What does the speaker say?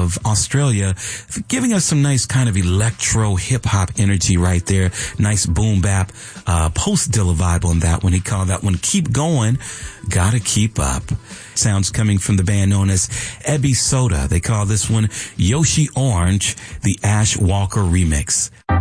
of Australia, giving us some nice kind of electro hip-hop energy right there. Nice boom bap, post-Dilla vibe on that one. He called that one Keep Going, Gotta Keep Up. Sounds coming from the band known as Ebby Soda. They call this one Yoshi Orange, the Ash Walker remix.